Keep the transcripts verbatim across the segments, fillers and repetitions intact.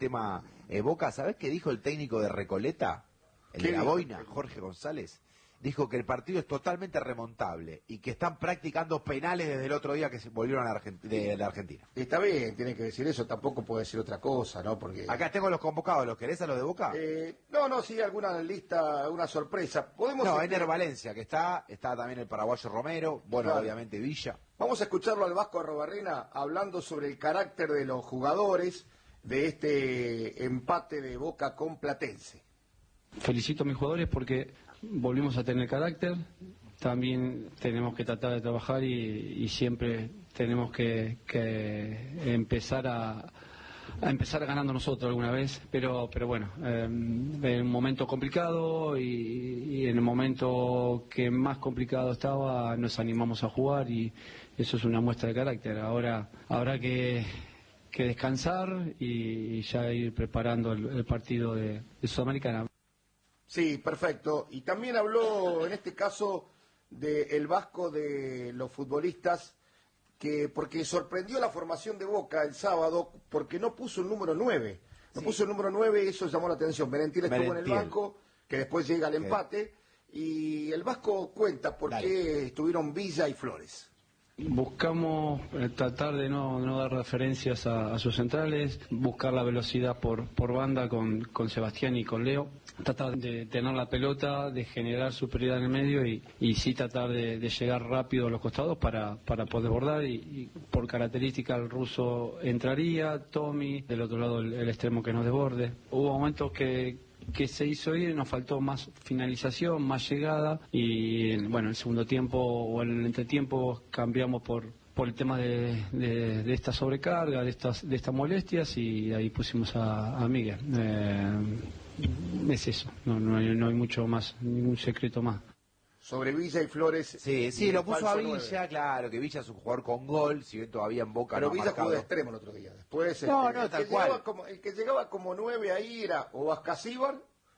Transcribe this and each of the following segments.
tema eh, Boca, ¿sabés qué dijo el técnico de Recoleta? El de la boina, Jorge González. Dijo que el partido es totalmente remontable y que están practicando penales desde el otro día que se volvieron a Argent de la Argentina. Está bien, tiene que decir eso, tampoco puede decir otra cosa, ¿no? Porque acá tengo los convocados, ¿los querés a los de Boca? Eh, no, no, sí, alguna lista, una sorpresa. Podemos no, Ener Valencia, que está, está también el paraguayo Romero, bueno, claro. Obviamente Villa. Vamos a escucharlo al Vasco Arrobarrena hablando sobre el carácter de los jugadores de este empate de Boca con Platense. Felicito a mis jugadores porque volvimos a tener carácter, también tenemos que tratar de trabajar y, y siempre tenemos que, que empezar a, a empezar ganando nosotros alguna vez, pero pero bueno, eh, en un momento complicado y, y en el momento que más complicado estaba nos animamos a jugar y eso es una muestra de carácter. Ahora habrá que que descansar y, y ya ir preparando el, el partido de, de Sudamericana. Sí, perfecto. Y también habló, en este caso, del Vasco de los futbolistas, que porque sorprendió la formación de Boca el sábado, porque no puso el número nueve. No sí. puso el número nueve y eso llamó la atención. Merentiel estuvo en el banco, que después llega al empate, y el Vasco cuenta por Dale. qué estuvieron Villa y Flores. Buscamos eh, tratar de no, no dar referencias a, a sus centrales, buscar la velocidad por, por banda con, con Sebastián y con Leo, tratar de tener la pelota, de generar superioridad en el medio y, y sí tratar de, de llegar rápido a los costados para, para poder bordar y, y por característica el ruso entraría, Tommy, del otro lado el, el extremo que nos desborde. Hubo momentos que que se hizo ir, nos faltó más finalización, más llegada y bueno, en el segundo tiempo o en el entretiempo cambiamos por por el tema de, de, de esta sobrecarga, de estas de estas molestias y ahí pusimos a, a Miguel. Eh, es eso, no, no, hay, no hay mucho más, ningún secreto más. Sobre Villa y Flores. Sí, sí, lo puso a Villa, nueve. Claro, que Villa es un jugador con gol, si bien todavía en Boca. Pero no Villa marcado. jugó de extremo el otro día. Después, no, este, no, el tal que cual. Como, el que llegaba como nueve ahí era o Vascasíbar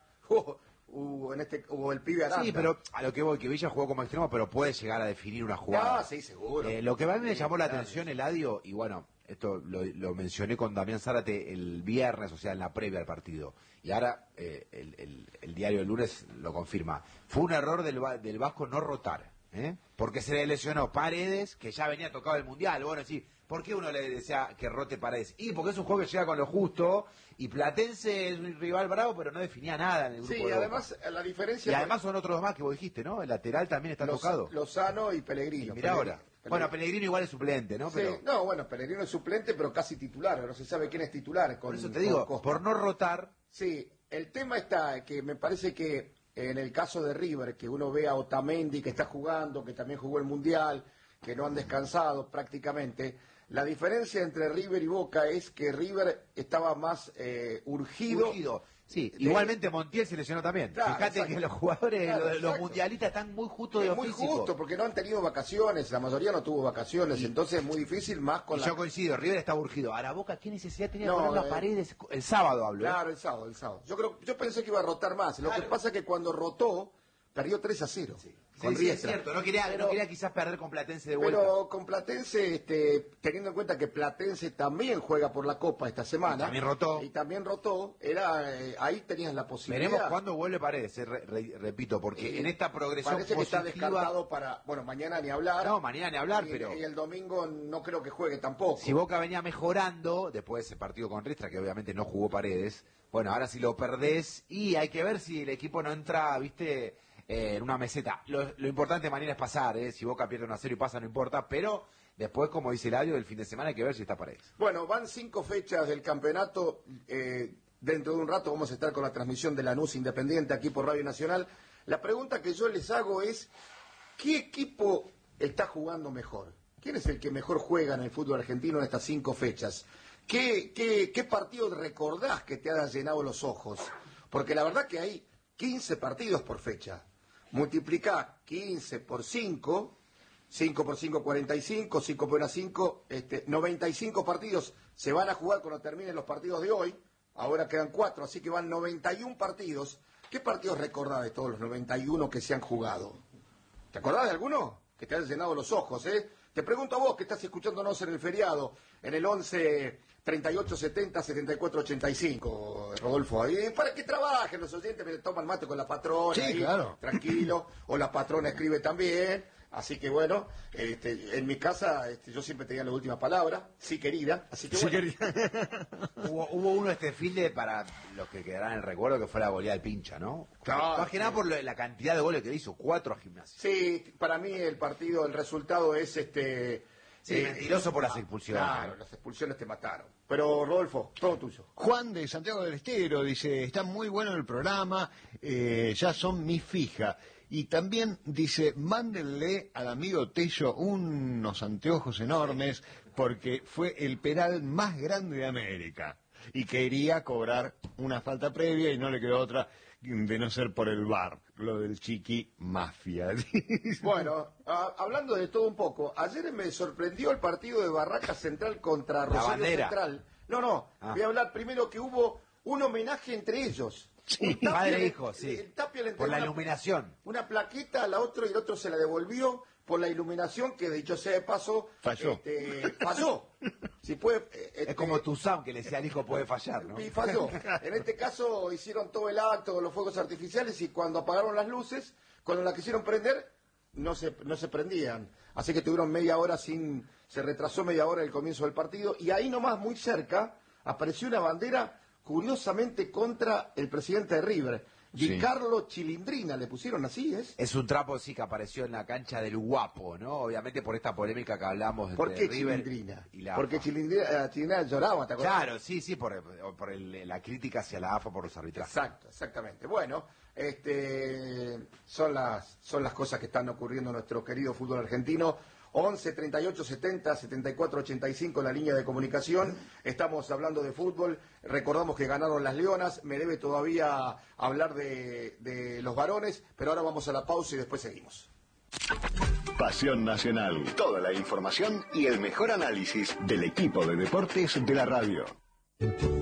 o, o, en este, o el pibe Aranda. Sí, pero a lo que voy, que Villa jugó como extremo, pero puede llegar a definir una jugada. Ah, sí, seguro. Eh, lo que a mí me llamó la atención, Eladio, y bueno, esto lo, lo mencioné con Damián Zárate el viernes, o sea, en la previa al partido, y ahora eh, el, el, el diario del lunes lo confirma. Fue un error del, del Vasco no rotar, ¿eh? Porque se le lesionó Paredes, que ya venía tocado el Mundial. Bueno, sí, ¿por qué uno le desea que rote Paredes? Y porque es un juego que llega con lo justo, y Platense es un rival bravo, pero no definía nada en el grupo. Sí, de además, Boca. la diferencia... Y además son otros dos más que vos dijiste, ¿no? El lateral también está Los, tocado. Lozano y Pellegrino. Y mirá ahora. Pellegrino. Bueno, Pellegrino igual es suplente, ¿no? Sí, Pero... no, bueno, Pellegrino es suplente, pero casi titular, no se sabe quién es titular. Con, por eso te digo, por no rotar... Sí, el tema está que me parece que en el caso de River, que uno ve a Otamendi que está jugando, que también jugó el Mundial, que no han descansado prácticamente, la diferencia entre River y Boca es que River estaba más eh, urgido. urgido. Sí, de... igualmente Montiel se lesionó también. Claro, Fíjate exacto. que los jugadores, claro, los, los mundialistas están muy justos de lo muy físico. Muy justo, porque no han tenido vacaciones, la mayoría no tuvo vacaciones, y, entonces es muy difícil más con y la... Yo coincido, River está urgido. Ahora Boca, ¿qué necesidad tenía no, de poner eh... las paredes? El sábado hablo. Claro, ¿eh? el sábado, el sábado. Yo creo, yo pensé que iba a rotar más. Lo claro. que pasa es que cuando rotó, perdió tres a cero. Sí. Con sí, sí, es cierto, no quería, pero, no quería quizás perder con Platense de vuelta. Pero con Platense, este, teniendo en cuenta que Platense también juega por la Copa esta semana. Y también rotó. Y también rotó, era, eh, ahí tenías la posibilidad. Veremos cuándo vuelve Paredes, eh, re, re, repito, porque eh, en esta progresión parece positiva... que está descartado para, bueno, mañana ni hablar. No, mañana ni hablar, y, pero... Y el domingo no creo que juegue tampoco. Si Boca venía mejorando, después de ese partido con Ristra, que obviamente no jugó Paredes, bueno, ahora si lo perdés, y hay que ver si el equipo no entra, viste... Eh, en una meseta. Lo, lo importante mañana es pasar, ¿eh? Si Boca pierde uno a cero y pasa no importa, pero después, como dice Eladio, el fin de semana hay que ver si está Paredes. Bueno, van cinco fechas del campeonato, eh, dentro de un rato vamos a estar con la transmisión de Lanús Independiente aquí por Radio Nacional. La pregunta que yo les hago es, ¿qué equipo está jugando mejor? ¿Quién es el que mejor juega en el fútbol argentino en estas cinco fechas? ¿Qué, qué, qué partido recordás que te haya llenado los ojos? Porque la verdad que hay quince partidos por fecha. Multiplicá quince por cinco, cinco por cinco, cuarenta y cinco, cinco por uno, cinco, este, noventa y cinco partidos se van a jugar cuando terminen los partidos de hoy, ahora quedan cuatro, así que van noventa y uno partidos. ¿Qué partidos recordás de todos los noventa y uno que se han jugado? ¿Te acordás de alguno? Que te haya llenado los ojos, ¿eh? Te pregunto a vos que estás escuchándonos en el feriado, en el once treinta y ocho setenta setenta y cuatro ochenta y cinco, Rodolfo, ahí para que trabajen los oyentes, me toman mate con la patrona, Sí, ahí, claro. tranquilo, o la patrona escribe también. Así que bueno, este, en mi casa este, yo siempre tenía la última palabra, sí querida, así que Sí, bueno. querida. Hubo, hubo uno este fin de, para los que quedarán en el recuerdo, que fue la goleada del Pincha, ¿no? Claro, Más que nada sí. por lo- la cantidad de goles que le hizo, cuatro a Gimnasia. Sí, para mí el partido, el resultado es este... Sí, mentiroso por las expulsiones. Claro, las expulsiones te mataron. Pero Rodolfo, todo tuyo. Juan de Santiago del Estero dice, está muy bueno el programa, eh, ya son mi fija. Y también dice, mándenle al amigo Tello unos anteojos enormes porque fue el penal más grande de América. Y quería cobrar una falta previa y no le quedó otra de no ser por el V A R, lo del Chiqui Mafia. Bueno, a- hablando de todo un poco, ayer me sorprendió el partido de Barraca Central contra Rosario bandera. Central. No, no, Ah. voy a hablar primero que hubo un homenaje entre ellos. Un Tapia Padre e le- hijo, sí. el Tapia le Por la entregó una- iluminación. Una plaquita al otro y el otro se la devolvió por la iluminación que, dicho sea de paso, Falló. este, falló. Si puede, eh, Es este, como Tuzán, que le decía al hijo puede fallar, ¿no? y falló. En este caso hicieron todo el acto, los fuegos artificiales, y cuando apagaron las luces, cuando las quisieron prender, no se, no se prendían. Así que tuvieron media hora sin... Se retrasó media hora el comienzo del partido, y ahí nomás, muy cerca, apareció una bandera curiosamente contra el presidente de River. Di Sí. Carlo Chilindrina, le pusieron así, ¿es? Es un trapo, sí, que apareció en la cancha del Guapo, ¿no? Obviamente por esta polémica que hablamos entre ¿Por qué River Chilindrina? y la Porque AFA. Chilindrina, Chilindrina lloraba, ¿te acuerdas? Claro, sí, sí, por, por el- la crítica hacia la AFA por los arbitrajes. Exacto, exactamente. Bueno, este, son las son las cosas que están ocurriendo en nuestro querido fútbol argentino. once treinta y ocho setenta setenta y cuatro ochenta y cinco la línea de comunicación. Estamos hablando de fútbol. Recordamos que ganaron las Leonas. Me debe todavía hablar de, de los varones, pero ahora vamos a la pausa y después seguimos. Pasión Nacional. Toda la información y el mejor análisis del equipo de deportes de la radio.